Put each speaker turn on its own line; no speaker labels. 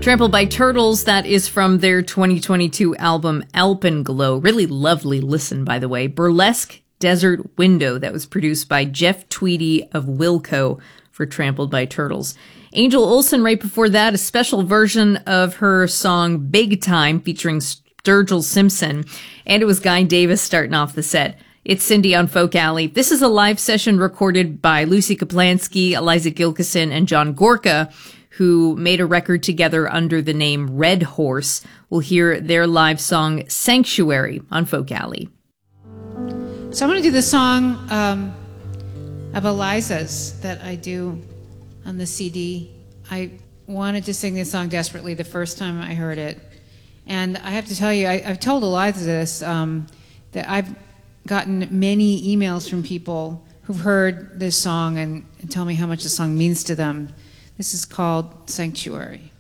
Trampled by Turtles, that is from their 2022 album Alpenglow. Really lovely listen, by the way. Burlesque Desert Window, that was produced by Jeff Tweedy of Wilco for Trampled by Turtles. Angel Olsen, right before that, a special version of her song Big Time featuring Sturgill Simpson. And it was Guy Davis starting off the set. It's Cindy on Folk Alley. This is a live session recorded by Lucy Kaplansky, Eliza Gilkison, and John Gorka, who made a record together under the name Red Horse. We'll hear their live song Sanctuary on Folk Alley.
So I'm going to do the song of Eliza's that I do on the CD. I wanted to sing this song desperately the first time I heard it. And I have to tell you, I've told Eliza this, that I've gotten many emails from people who've heard this song and tell me how much the song means to them. This is called Sanctuary.